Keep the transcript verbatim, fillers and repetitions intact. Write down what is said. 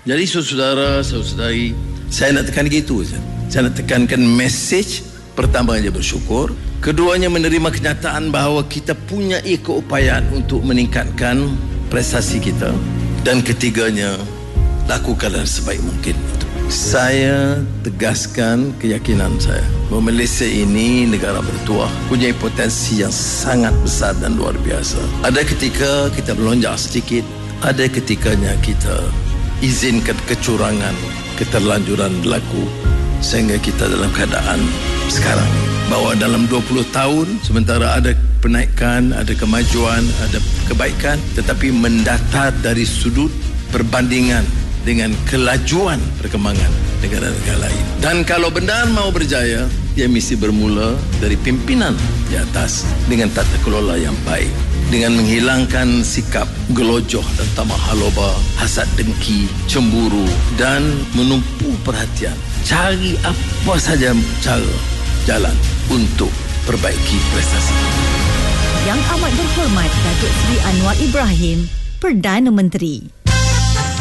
Jadi saudara, saudari, saya nak tekan gitu saja. Saya nak tekankan mesej pertamanya bersyukur, keduanya menerima kenyataan bahawa kita punya keupayaan untuk meningkatkan prestasi kita, dan ketiganya lakukanlah sebaik mungkin. Saya tegaskan keyakinan saya bahawa Malaysia ini negara bertuah, punya potensi yang sangat besar dan luar biasa. Ada ketika kita melonjak sedikit, ada ketikanya kita izinkan kecurangan, keterlanjuran berlaku, sehingga kita dalam keadaan sekarang bahawa dalam dua puluh tahun sementara ada penaikan, ada kemajuan, ada kebaikan, tetapi mendatar dari sudut perbandingan dengan kelajuan perkembangan negara-negara lain. Dan kalau benar mau berjaya, dia mesti bermula dari pimpinan di atas dengan tata kelola yang baik, dengan menghilangkan sikap gelojoh dan tamak haloba, hasad dengki, cemburu, dan menumpu perhatian. Cari apa saja cara, jalan untuk perbaiki prestasi. Yang amat berhormat Datuk Seri Anwar Ibrahim, Perdana Menteri.